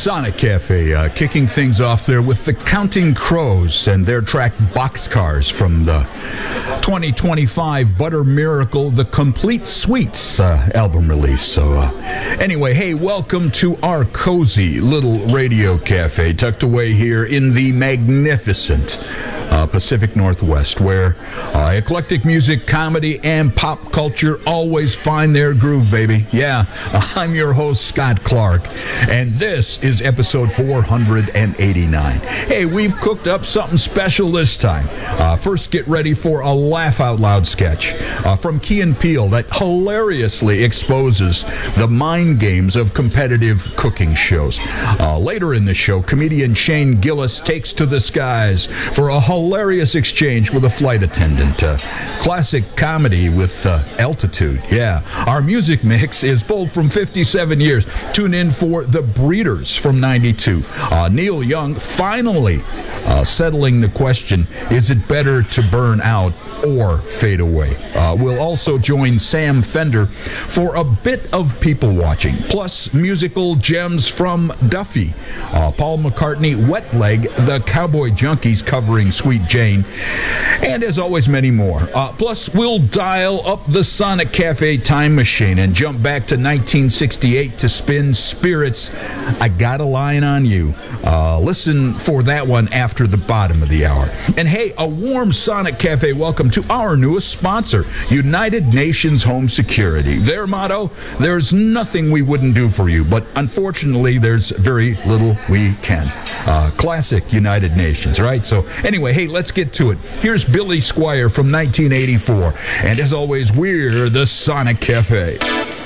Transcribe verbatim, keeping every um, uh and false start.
Sonic Cafe, uh, kicking things off there with the Counting Crows and their track Boxcars from the twenty twenty-five Butter Miracle, the Complete Sweets uh, album release. So uh, anyway, hey, welcome to our cozy little radio cafe tucked away here in the magnificent uh, Pacific Northwest, where uh, eclectic music, comedy, and pop culture always find their groove, baby. Yeah, uh, I'm your host, Scott Clark, and this is episode four hundred eighty-nine. Hey, we've cooked up something special this time. Uh, first, get ready for a laugh-out-loud sketch uh, from Key and Peele that hilariously exposes the mind games of competitive cooking shows. Uh, later in the show, comedian Shane Gillis takes to the skies for a hilarious exchange with a flight attendant. Uh, classic comedy with uh, altitude, yeah. Our music mix is pulled from fifty-seven years. Tune in for The Breeders from ninety-two. Uh, Neil Young finally uh, settling the question, is it better to burn out or fade away? Uh, we'll also join Sam Fender for a bit of people watching, plus musical gems from Duffy, uh, Paul McCartney, Wet Leg, the Cowboy Junkies covering Sweet Jane, and as always, many more. Uh, plus, we'll dial up the Sonic Cafe time machine and jump back to nineteen sixty-eight to spin Spirit's I Got a Line on You. Uh, listen for that one after the bottom of the hour. And hey, a warm Sonic Cafe welcome to our newest sponsor, United Nations Home Security. Their motto, there's nothing we wouldn't do for you, but unfortunately, there's very little we can. Uh, classic United Nations, right? So anyway, hey, let's get to it. Here's Billy Squier from nineteen eighty-four. And as always, we're the Sonic Cafe.